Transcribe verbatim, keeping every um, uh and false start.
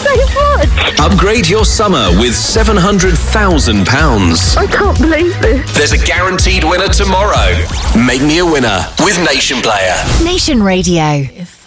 so much. Upgrade your summer with seven hundred thousand pounds. I can't believe this. There's a guaranteed winner tomorrow. Make me a winner with Nation Player. Nation Radio.